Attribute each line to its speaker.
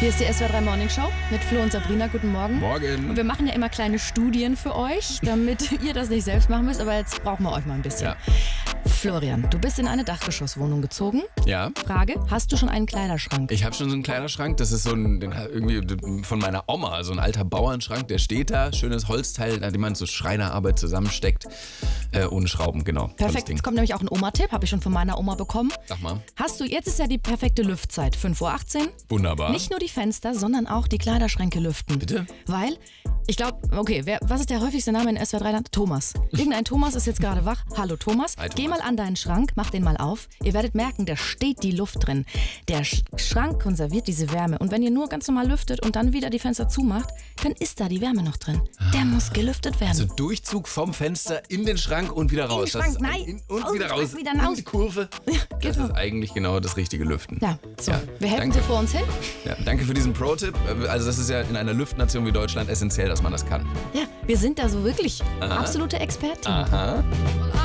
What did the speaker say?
Speaker 1: Hier ist die SWR3 Morning Show mit Flo und Sabrina. Guten Morgen.
Speaker 2: Morgen.
Speaker 1: Und wir machen ja immer kleine Studien für euch, damit ihr das nicht selbst machen müsst. Aber jetzt brauchen wir euch mal ein bisschen.
Speaker 2: Ja.
Speaker 1: Florian, du bist in eine Dachgeschosswohnung gezogen.
Speaker 2: Ja.
Speaker 1: Frage, hast du schon einen Kleiderschrank?
Speaker 2: Ich habe schon so einen Kleiderschrank, das ist so ein, den hat irgendwie von meiner Oma, so ein alter Bauernschrank, der steht da, schönes Holzteil, da man so Schreinerarbeit zusammensteckt, ohne Schrauben, genau.
Speaker 1: Perfekt, jetzt kommt nämlich auch ein Oma-Tipp, habe ich schon von meiner Oma bekommen.
Speaker 2: Sag mal.
Speaker 1: Jetzt ist ja die perfekte Lüftzeit, 5:18 Uhr.
Speaker 2: Wunderbar.
Speaker 1: Nicht nur die Fenster, sondern auch die Kleiderschränke lüften.
Speaker 2: Bitte?
Speaker 1: Weil, ich glaube, okay, was ist der häufigste Name in SWR3-Land? Thomas. Irgendein Thomas ist jetzt gerade wach. Hallo Thomas.
Speaker 2: Hi, Thomas.
Speaker 1: Geh mal an deinen Schrank, mach den mal auf. Ihr werdet merken, da steht die Luft drin. Der Schrank konserviert diese Wärme. Und wenn ihr nur ganz normal lüftet und dann wieder die Fenster zumacht, dann ist da die Wärme noch drin. Der muss gelüftet werden.
Speaker 2: Also Durchzug vom Fenster in den Schrank und wieder raus.
Speaker 1: den Schrank,
Speaker 2: Das ist
Speaker 1: nein.
Speaker 2: und
Speaker 1: Aus
Speaker 2: wieder
Speaker 1: dem Schrank
Speaker 2: raus.
Speaker 1: wieder raus.
Speaker 2: In die Kurve. Das
Speaker 1: genau.
Speaker 2: ist eigentlich genau das richtige Lüften.
Speaker 1: Ja, so.
Speaker 2: Ja,
Speaker 1: Wir helfen
Speaker 2: danke.
Speaker 1: so vor uns hin.
Speaker 2: Ja, danke für diesen Pro-Tipp. Also das ist ja in einer Lüftnation wie Deutschland essentiell, dass man das kann.
Speaker 1: Ja, wir sind da so wirklich
Speaker 2: Aha.
Speaker 1: absolute Experten.
Speaker 2: Aha.